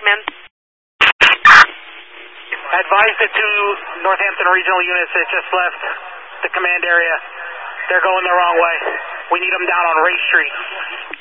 him. Advise the 2 Northampton regional units that just left the command area. They're going the wrong way. We need them down on Ray Street.